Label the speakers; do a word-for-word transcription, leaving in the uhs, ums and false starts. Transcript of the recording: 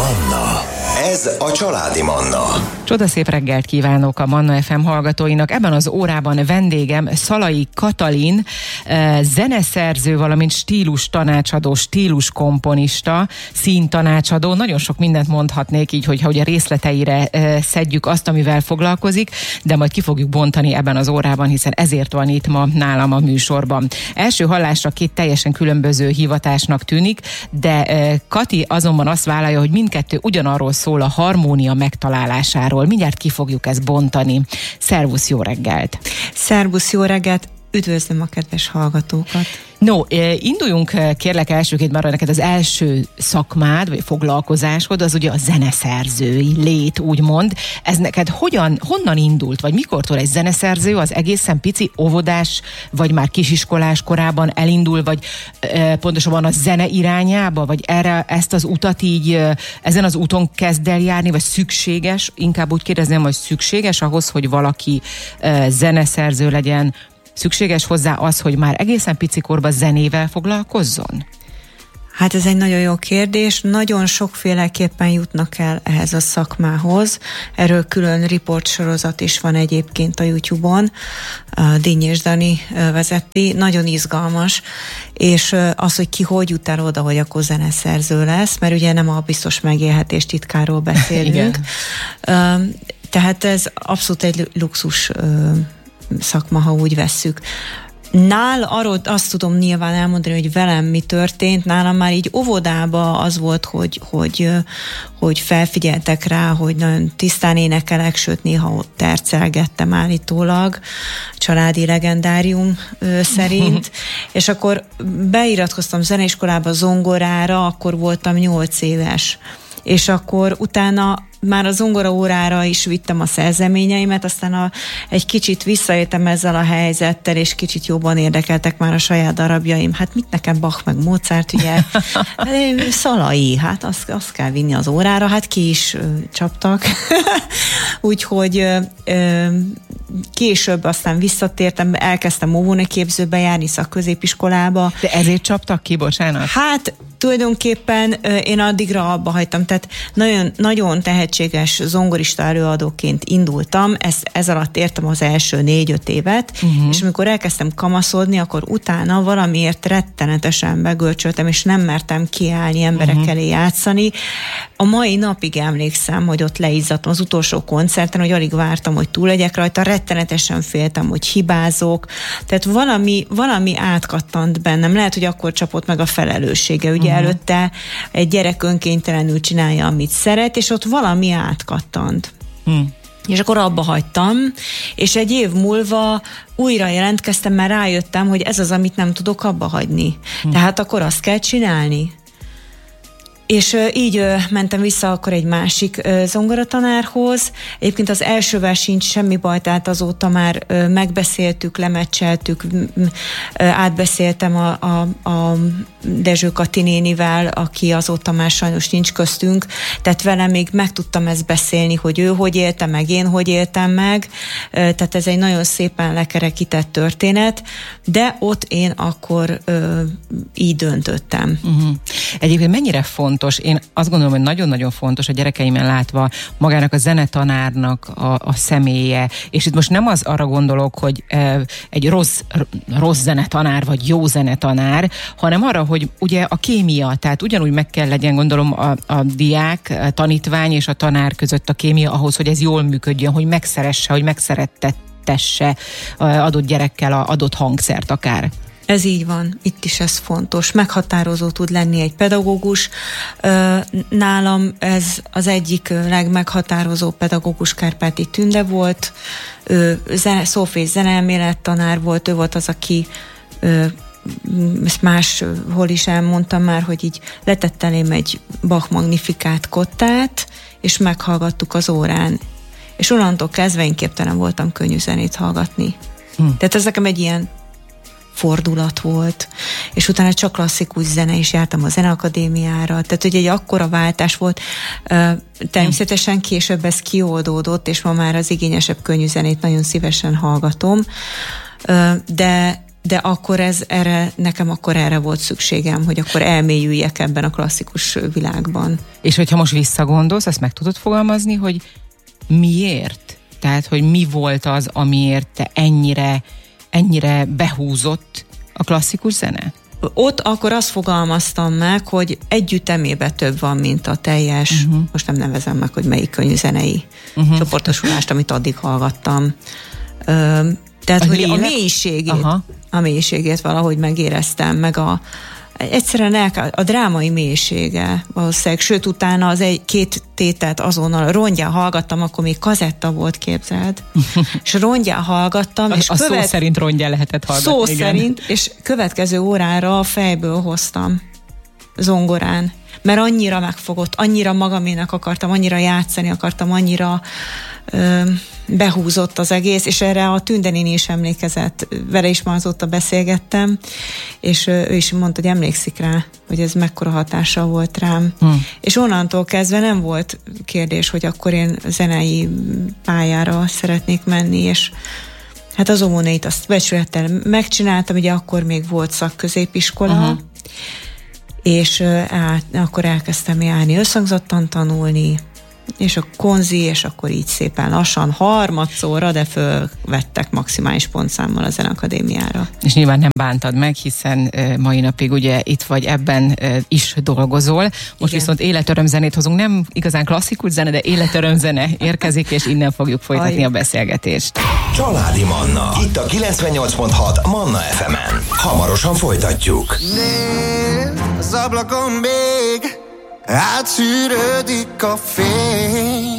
Speaker 1: Manna. Ez a családi Manna.
Speaker 2: Csodaszép reggelt kívánok a Manna ef em hallgatóinak. Ebben az órában vendégem Szalai Katalin, zeneszerző, valamint stílus tanácsadó, stílus komponista, színtanácsadó. Nagyon sok mindent mondhatnék így, hogyha ugye részleteire szedjük azt, amivel foglalkozik, de majd ki fogjuk bontani ebben az órában, hiszen ezért van itt ma nálam a műsorban. Első hallásra két teljesen különböző hivatásnak tűnik, de Kati azonban azt vállalja, hogy mindkettő ugyanarról szól, a harmónia megtalálásáról. Mindjárt ki fogjuk ezt bontani. Szervusz, jó reggelt!
Speaker 3: Szervusz, jó reggelt! Üdvözlöm a kedves hallgatókat!
Speaker 2: No, induljunk kérlek elsőként, már neked az első szakmád, vagy foglalkozásod, az ugye a zeneszerzői lét, úgymond. Ez neked hogyan, honnan indult, vagy mikortól egy zeneszerző, az egészen pici óvodás, vagy már kisiskolás korában elindul, vagy e, pontosabban a zene irányába, vagy erre ezt az utat így, e, ezen az úton kezd el járni, vagy szükséges, inkább úgy kérdezném, hogy szükséges ahhoz, hogy valaki e, zeneszerző legyen, szükséges hozzá az, hogy már egészen picikorban zenével foglalkozzon?
Speaker 3: Hát ez egy nagyon jó kérdés. Nagyon sokféleképpen jutnak el ehhez a szakmához. Erről külön riportsorozat is van egyébként a YouTube-on. Dinny és Dani vezeti. Nagyon izgalmas. És az, hogy ki hogy jut el oda, hogy akkor zeneszerző lesz, mert ugye nem a biztos megélhetés titkáról beszélünk. Tehát ez abszolút egy luxus szakma, ha úgy vesszük. Nál arról azt tudom nyilván elmondani, hogy velem mi történt. Nálam már így óvodában az volt, hogy, hogy, hogy felfigyeltek rá, hogy nagyon tisztán énekelek, sőt néha ott tercelgettem állítólag, családi legendárium szerint. És akkor beiratkoztam zeneiskolába zongorára, akkor voltam nyolc éves. És akkor utána már a zongora órára is vittem a szerzeményeimet, aztán a, egy kicsit visszaéltem ezzel a helyzettel, és kicsit jobban érdekeltek már a saját darabjaim. Hát mit nekem Bach meg Mozart, ugye? Szalai, hát azt, azt kell vinni az órára, hát ki is ö, csaptak. Úgyhogy ö, ö, később aztán visszatértem, elkezdtem óvónőképzőbe járni szakközépiskolába.
Speaker 2: De ezért csaptak ki, bocsánat?
Speaker 3: Hát tulajdonképpen én addigra abba hagytam, tehát nagyon, nagyon tehetséges zongorista előadóként indultam, ezt, ez alatt értem az első négy-öt évet, uh-huh. és amikor elkezdtem kamaszodni, akkor utána valamiért rettenetesen begölcsöltem, és nem mertem kiállni, emberek uh-huh. elé játszani. A mai napig emlékszem, hogy ott leizzadtam az utolsó koncerten, hogy alig vártam, hogy túl legyek rajta, rettenetesen féltem, hogy hibázok, tehát valami, valami átkattant bennem, lehet, hogy akkor csapott meg a felelőssége, ugye uh-huh. előtte egy gyerek önkéntelenül csinálja, amit szeret, és ott valami átkattant. Hmm. És akkor abba hagytam, és egy év múlva újra jelentkeztem, mert rájöttem, hogy ez az, amit nem tudok abba hagyni. Hmm. Tehát akkor azt kell csinálni. És uh, így uh, mentem vissza akkor egy másik uh, zongoratanárhoz. Egyébként az elsővel sincs semmi baj, tehát azóta már uh, megbeszéltük, lemeccseltük, m- m- uh, átbeszéltem a, a, a Dezső Kati nénivel, aki azóta már sajnos nincs köztünk, tehát vele még meg tudtam ezt beszélni, hogy ő hogy élte meg, én hogy éltem meg, uh, tehát ez egy nagyon szépen lekerekített történet, de ott én akkor uh, így döntöttem. Uh-huh.
Speaker 2: Egyébként mennyire fontos, én azt gondolom, hogy nagyon-nagyon fontos a gyerekeimen látva magának a zenetanárnak a, a személye, és itt most nem az arra gondolok, hogy e, egy rossz, rossz zenetanár, vagy jó zenetanár, hanem arra, hogy ugye a kémia, tehát ugyanúgy meg kell legyen, gondolom, a, a diák, a tanítvány és a tanár között a kémia ahhoz, hogy ez jól működjön, hogy megszeresse, hogy megszerettesse adott gyerekkel a adott hangszert akár.
Speaker 3: Ez így van, itt is ez fontos. Meghatározó tud lenni egy pedagógus. Nálam ez az egyik legmeghatározó pedagógus Kárpáti Tünde volt. Ő zene, szófés zeneelmélet tanár volt, ő volt az, aki ezt máshol is elmondtam már, hogy így letett elém egy Bach Magnifikát kottát, és meghallgattuk az órán. És onnantól kezdve én képtelen voltam könnyű zenét hallgatni. Hm. Tehát ez nekem egy ilyen fordulat volt, és utána csak klasszikus zene is jártam a Zeneakadémiára, tehát ugye egy akkora váltás volt, természetesen később ez kioldódott, és ma már az igényesebb könnyű zenét nagyon szívesen hallgatom, de de akkor ez erre, nekem akkor erre volt szükségem, hogy akkor elmélyüljek ebben a klasszikus világban.
Speaker 2: És hogyha most visszagondolsz, ezt meg tudod fogalmazni, hogy miért? Tehát, hogy mi volt az, amiért te ennyire, ennyire behúzott a klasszikus zene?
Speaker 3: Ott akkor azt fogalmaztam meg, hogy együttemében több van, mint a teljes, uh-huh. most nem nevezem meg, hogy melyik könnyűzenei uh-huh. csoportosulást, amit addig hallgattam. Ö, tehát, a hogy lélek? a mélységét, Aha. a mélységét valahogy megéreztem, meg a egyszerűen el, a drámai mélysége valószínűleg, sőt utána az egy, két tételt azonnal rongyán hallgattam, akkor még kazetta volt, képzeld, és rongyán hallgattam.
Speaker 2: A,
Speaker 3: és
Speaker 2: a követ... szó szerint rongyán lehetett hallgatni.
Speaker 3: Szó
Speaker 2: igen.
Speaker 3: szerint, és következő órára fejből hoztam zongorán, mert annyira megfogott, annyira magaménak akartam, annyira játszani akartam, annyira ö, behúzott az egész, és erre a Tünde néni is emlékezett, vele is ma azóta beszélgettem, és ő is mondta, hogy emlékszik rá, hogy ez mekkora hatással volt rám. Hmm. És onnantól kezdve nem volt kérdés, hogy akkor én zenei pályára szeretnék menni, és hát az Omonét azt becsülettel megcsináltam, ugye akkor még volt szakközépiskola, uh-huh. és át, akkor elkezdtem járni összhangzottan tanulni, és a konzi, és akkor így szépen lassan harmadszorra, de fölvettek maximális pontszámmal a Zeneakadémiára.
Speaker 2: És nyilván nem bántad meg, hiszen mai napig ugye itt vagy, ebben is dolgozol. Most igen. Viszont életörömzenét hozunk, nem igazán klasszikus zene, de életörömzene érkezik, és innen fogjuk folytatni Aj. a beszélgetést.
Speaker 1: Családi Manna. Itt a kilencvennyolc pont hat Manna ef emen. Hamarosan folytatjuk.
Speaker 4: Nézd, az ablakon még átszűrődik a fény.